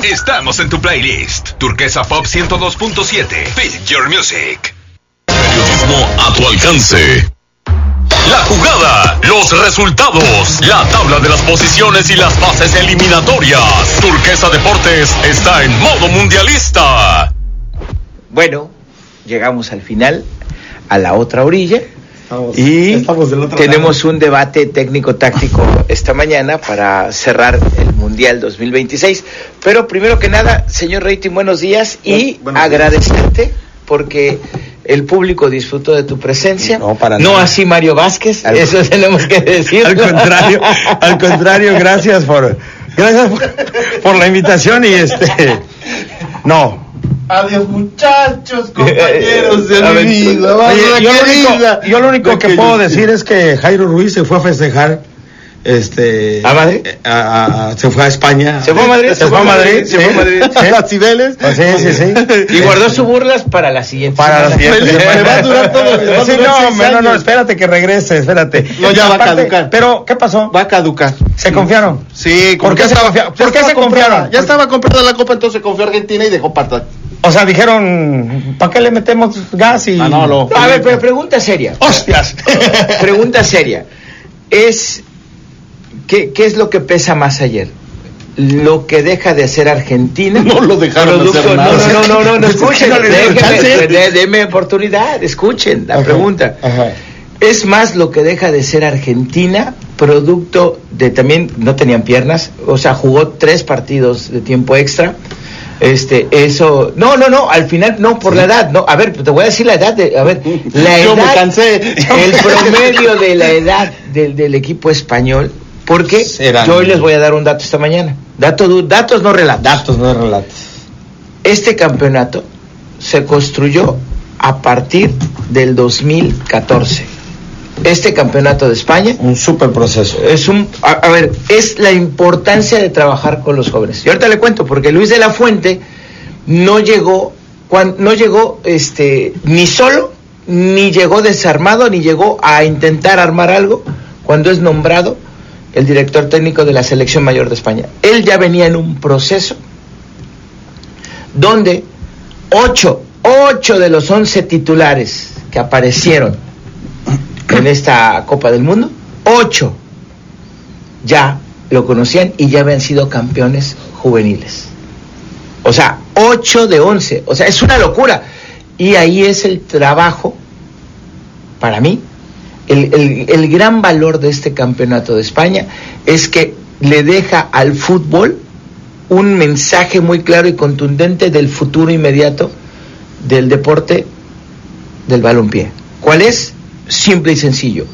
Estamos en tu playlist. Turquesa Pop 102.7. Feel your music. Periodismo a tu alcance. La jugada, los resultados, la tabla de las posiciones y las fases eliminatorias. Turquesa Deportes está en modo mundialista. Bueno, llegamos al final, a la otra orilla. Estamos tenemos un debate técnico-táctico esta mañana para cerrar el Mundial 2026. Pero primero que nada, señor Rating, buenos días y agradecerte porque el público disfrutó de tu presencia. No así Mario Vázquez, eso tenemos que decir. Al contrario, gracias por la invitación y no. Adiós muchachos, compañeros de mi vida. Yo lo único que puedo decir es que Jairo Ruiz se fue a festejar. ¿A Madrid? Se fue a España. ¿Se fue a Madrid? Se fue a Madrid. ¿A las Cibeles? Sí. Y guardó sus burlas para la siguiente. Me va a durar todo. Sí, no, espérate que regrese, espérate. No, ya va a caducar. Pero, ¿qué pasó? Va a caducar. ¿Se confiaron? Sí. ¿Por qué se confiaron? Ya estaba comprada la Copa, entonces confió Argentina y dejó partir. O sea, dijeron, ¿para qué le metemos gas? Y... A ver, pero pregunta seria. ¡Hostias! Pregunta seria. ¿Qué es lo que pesa más ayer? ¿Lo que deja de hacer Argentina? No lo dejaron de hacer nada. No, escuchen, déme oportunidad, escuchen la pregunta. Ajá. ¿Es más lo que deja de ser Argentina, producto de también, no tenían piernas, o sea, jugó 3 partidos de tiempo extra? Eso, no, al final, no, por la edad, no, a ver, te voy a decir la edad, Yo me cansé. El promedio de la edad del equipo español, porque yo hoy les voy a dar un dato esta mañana, datos no relatos. Este campeonato se construyó a partir del 2014. Este campeonato de España, un súper proceso. Es la importancia de trabajar con los jóvenes. Y ahorita le cuento, porque Luis de la Fuente no llegó ni solo, ni llegó desarmado, ni llegó a intentar armar algo cuando es nombrado el director técnico de la Selección Mayor de España. Él ya venía en un proceso donde 8 de los 11 titulares que aparecieron en esta Copa del Mundo, 8 ya lo conocían y ya habían sido campeones juveniles. O sea, 8 de 11. O sea, es una locura. Y ahí es el trabajo, para mí, el gran valor de este campeonato de España es que le deja al fútbol un mensaje muy claro y contundente del futuro inmediato del deporte del balompié. ¿Cuál es? Simple y sencillo.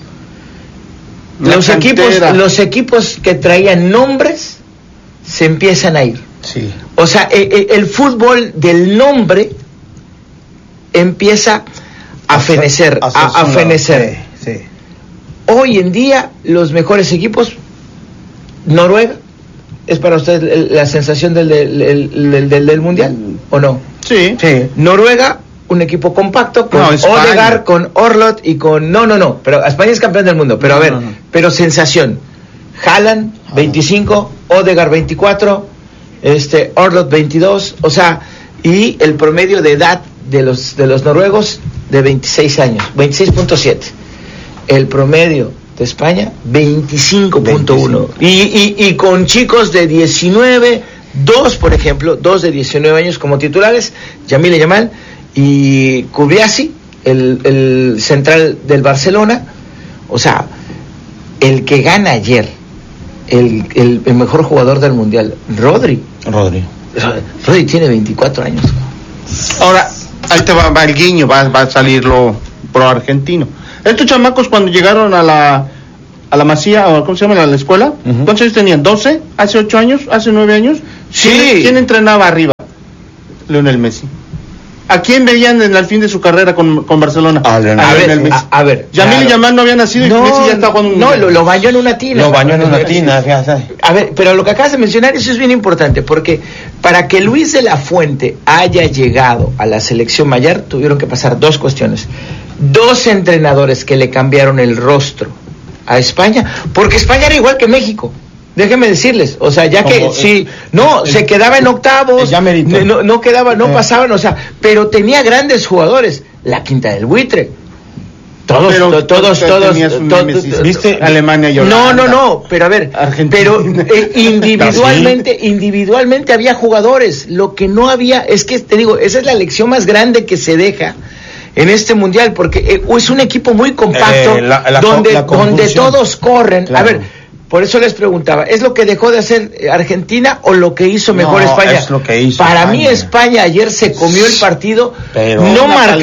Los equipos que traían nombres se empiezan a ir. Sí. O sea, el fútbol del nombre empieza a fenecer, a fenecer. Sí. Hoy en día los mejores equipos, Noruega, ¿es para usted la sensación del mundial o no? Sí. Noruega, un equipo compacto con Odegaard, con Orlot y con pero España es campeón del mundo, pero pero sensación. Haaland 25, Odegaard 24, Orlot 22, o sea, y el promedio de edad de los noruegos de 26 años, 26.7. El promedio de España 25.1. Y con chicos de 19, dos de 19 años como titulares, Lamine Yamal y Kubriasi, el central del Barcelona. O sea, el que gana ayer, el mejor jugador del mundial, Rodri tiene 24 años. Ahora, ahí te va el guiño, va a salir lo pro argentino. Estos chamacos cuando llegaron a la Masía, o ¿cómo se llama? A la escuela, ¿cuántos años tenían? ¿12? ¿Hace 8 años? ¿Hace 9 años? Sí. ¿Quién entrenaba arriba? Lionel Messi. ¿A quién veían en el fin de su carrera con Barcelona? A ver. Lamine Yamal no había nacido y Messi ya está jugando. No, lo bañó en una tina. A ver, pero lo que acabas de mencionar, eso es bien importante, porque para que Luis de la Fuente haya llegado a la selección mayor, tuvieron que pasar 2 cuestiones. 2 entrenadores que le cambiaron el rostro a España, porque España era igual que México. déjenme decirles, o sea, ya que se quedaba en octavos, no pasaban, o sea, pero tenía grandes jugadores, la Quinta del Buitre. Todos. ¿Viste? Alemania y Holanda. No, pero a ver, Argentina. individualmente había jugadores, lo que no había, es que te digo, esa es la lección más grande que se deja en este mundial, porque es un equipo muy compacto, donde todos corren, claro. A ver, por eso les preguntaba, ¿es lo que dejó de hacer Argentina o lo que hizo mejor España? Es lo que hizo Para mí España ayer se comió el partido, no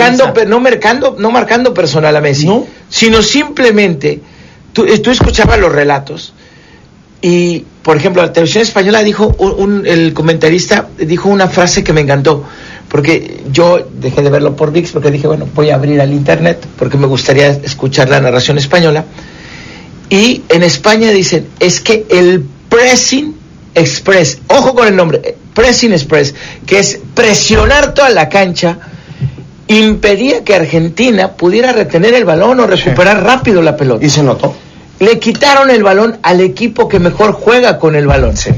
marcando personal a Messi, sino simplemente, tú escuchabas los relatos y, por ejemplo, la televisión española dijo, el comentarista dijo una frase que me encantó, porque yo dejé de verlo por ViX porque dije, bueno, voy a abrir al internet porque me gustaría escuchar la narración española. Y en España dicen, es que el pressing express, ojo con el nombre, pressing express, que es presionar toda la cancha, impedía que Argentina pudiera retener el balón o recuperar rápido la pelota. Y se notó. Le quitaron el balón al equipo que mejor juega con el balón. Sí.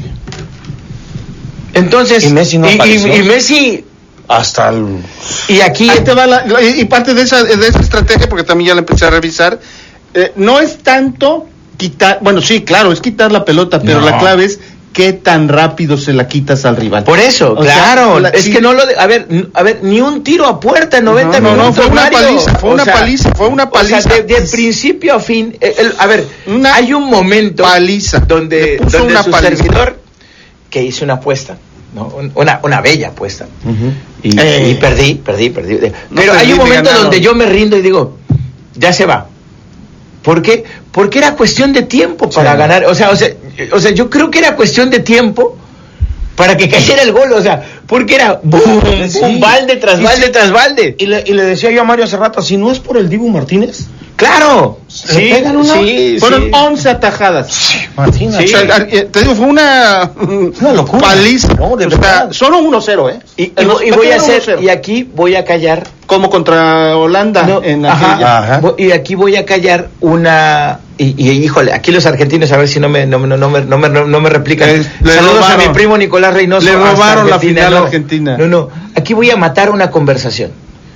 Entonces, y Messi no apareció. Y Messi hasta el... Y aquí te va y parte de esa estrategia, porque también ya la empecé a revisar. No es tanto quitar, bueno, sí, claro, es quitar la pelota, pero la clave es qué tan rápido se la quitas al rival. Por eso, claro, que no a ver, ni un tiro a puerta en 90 minutos. No, fue una paliza. O sea, de principio a fin, hay un momento donde su servidor, que hizo una apuesta, ¿no? Una bella apuesta, y perdí. Pero hay un momento donde yo me rindo y digo, ya se va. ¿Por qué? Porque era cuestión de tiempo para ganar. O sea, yo creo que era cuestión de tiempo para que cayera el gol. O sea, porque era balde tras balde. Y le decía yo a Mario hace rato, si no es por el Dibu Martínez. ¡Claro! Fueron 11 atajadas. Sí, Martínez. Sí. O sea, te digo, fue una locura. Paliza. No, de verdad. Solo 1-0, Y aquí voy a callar. Como contra Holanda Y aquí voy a callar una... Y híjole, aquí los argentinos, a ver si no me replican. Saludos a mi primo Nicolás Reynoso. Le robaron la final a Argentina. No, aquí voy a matar una conversación.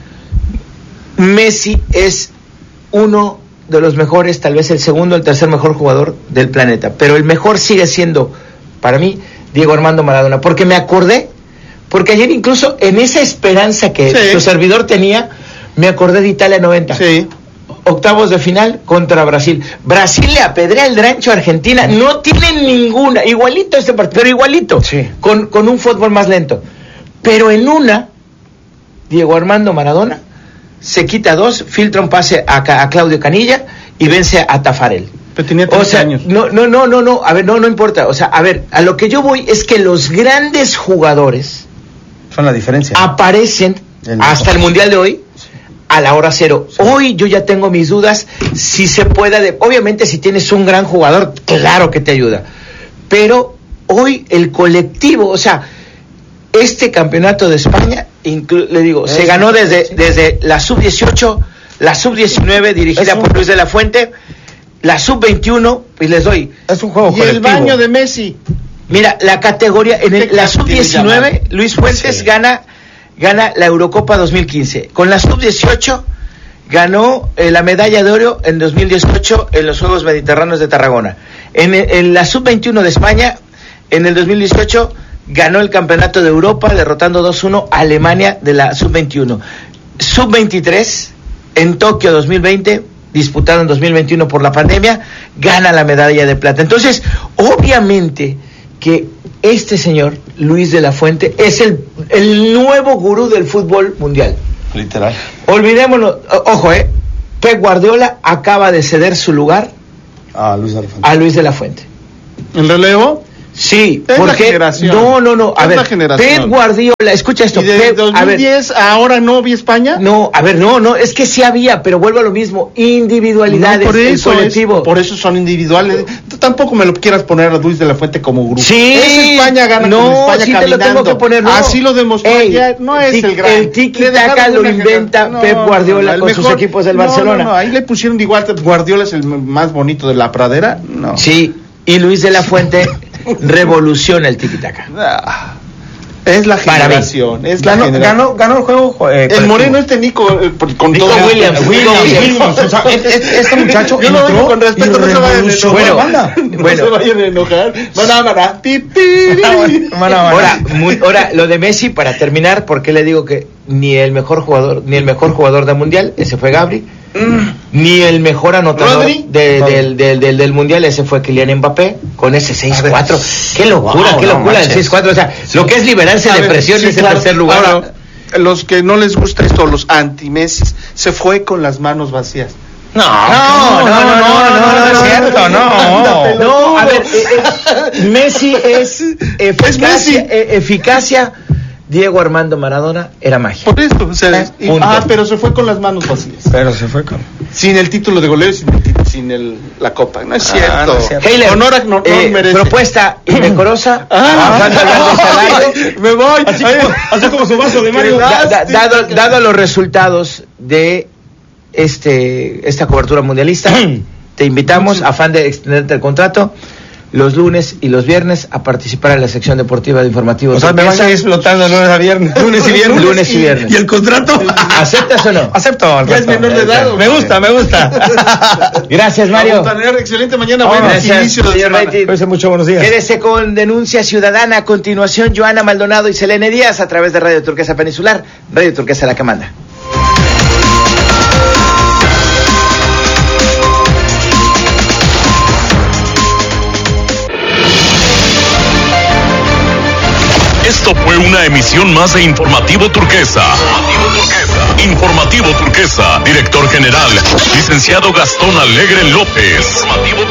Messi es uno de los mejores, tal vez el segundo, el tercer mejor jugador del planeta, pero el mejor sigue siendo, para mí, Diego Armando Maradona, porque me acordé, porque ayer incluso en esa esperanza que su servidor tenía, me acordé de Italia 90. Sí. Octavos de final contra Brasil. Brasil le apedrea el rancho a Argentina, no tiene ninguna, igualito este partido, pero igualito, con un fútbol más lento. Pero en una, Diego Armando Maradona se quita 2, filtra un pase a Claudio Canilla y vence a Tafarel. Pero tenía 13 años. No, a ver, no importa. O sea, a ver, a lo que yo voy es que los grandes jugadores son la diferencia. Aparecen hasta el Mundial de hoy a la hora cero. Sí. Hoy yo ya tengo mis dudas si se puede, obviamente si tienes un gran jugador, claro que te ayuda. Pero hoy el colectivo, o sea, este campeonato de España, le digo, se ganó desde la sub-18, la sub-19 dirigida por Luis de la Fuente, la sub-21, y les doy. Es un juego y colectivo. El baño de Messi. Mira, la categoría, la sub-19, Luis Fuentes gana la Eurocopa 2015. Con la sub-18 ganó la medalla de oro en 2018 en los Juegos Mediterráneos de Tarragona. En la sub-21 de España, en el 2018, ganó el campeonato de Europa derrotando 2-1 a Alemania de la sub-21. Sub-23 en Tokio 2020, disputado en 2021 por la pandemia, gana la medalla de plata. Entonces, obviamente que este señor, Luis de la Fuente, es el nuevo gurú del fútbol mundial. Literal. Olvidémonos, ojo, Pep Guardiola acaba de ceder su lugar a Luis de la Fuente. ¿En relevo? Sí, es porque la generación. No, a ver, Pep Guardiola, escucha esto. ¿Y de 2010 ahora no vi España? No, a ver, no, es que sí había, pero vuelvo a lo mismo, individualidades, por eso el colectivo. Por eso son individuales. Tú tampoco me lo quieras poner a Luis de la Fuente como grupo. Sí. España gana con España sí caminando. Te lo tengo que poner, no. Así lo demostró ya, no es el gran. El tiki-taka lo inventa Pep Guardiola con sus equipos del Barcelona. No, ahí le pusieron igual, Guardiola es el más bonito de la pradera, no. Sí. y Luis de la Fuente revoluciona el tiki-taka. Es la generación. Ganó el juego. El moreno Nico, con Nico todo Williams. O sea, este muchacho yo lo digo con respeto, no se vayan a enojar. Bueno, no se vayan a enojar. Ahora, lo de Messi, para terminar, porque le digo que ni el mejor jugador del mundial, ese fue Gabri, ni el mejor anotador del mundial, ese fue Kylian Mbappé, con ese 6-4. Qué locura, el 6-4. O sea, lo que es liberarse de presión es el tercer lugar. Ahora, los que no les gusta esto, los anti-Messi, se fue con las manos vacías. No, es cierto, no. A ver, Messi es eficacia. Diego Armando Maradona era magia. Por eso, o sea, pero se fue con las manos vacías. Sin el título de goleo, sin la copa. No es cierto. Heiler, no merece. Propuesta indecorosa. Me voy. Así como su vaso de Mario. Dado los resultados de esta cobertura mundialista, te invitamos, afán de extenderte el contrato, los lunes y los viernes a participar en la sección deportiva de Informativo. O sea, me vas a ir explotando lunes a viernes. Lunes y viernes. ¿Y el contrato? ¿Aceptas o no? Acepto. Ya es menor de edad. Me gusta. Gracias, Mario. Vamos a tener excelente mañana. Buen inicio de semana. Mucho buenos días. Quédese con Denuncia Ciudadana. A continuación, Joana Maldonado y Selene Díaz a través de Radio Turquesa Peninsular. Radio Turquesa, la que manda. Esto fue una emisión más de Informativo Turquesa. Informativo Turquesa. Director General, Licenciado Gastón Alegre López.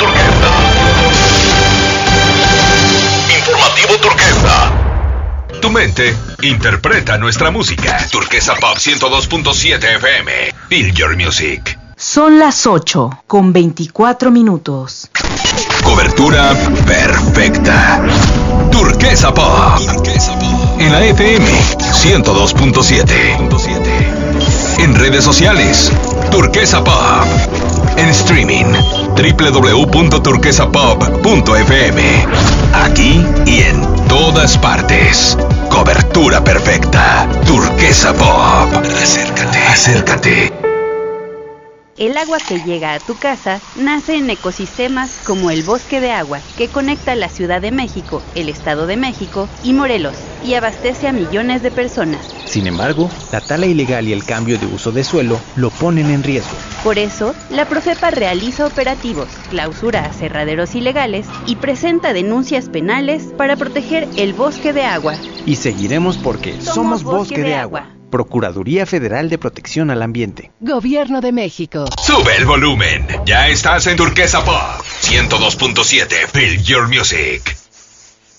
Informativo Turquesa. Tu mente interpreta nuestra música. Turquesa Pop 102.7 FM. Feel Your Music. Son las 8:24. Cobertura perfecta. Turquesa Pop. En la FM 102.7. En redes sociales, Turquesa Pop. En streaming, www.turquesapop.fm. Aquí y en todas partes. Cobertura perfecta. Turquesa Pop. Acércate. El agua que llega a tu casa nace en ecosistemas como el Bosque de Agua, que conecta la Ciudad de México, el Estado de México y Morelos, y abastece a millones de personas. Sin embargo, la tala ilegal y el cambio de uso de suelo lo ponen en riesgo. Por eso, la Profepa realiza operativos, clausura aserraderos ilegales y presenta denuncias penales para proteger el Bosque de Agua. Y seguiremos porque somos Bosque de Agua. Procuraduría Federal de Protección al Ambiente. Gobierno de México. Sube el volumen. Ya estás en Turquesa Pop 102.7. Feel Your Music.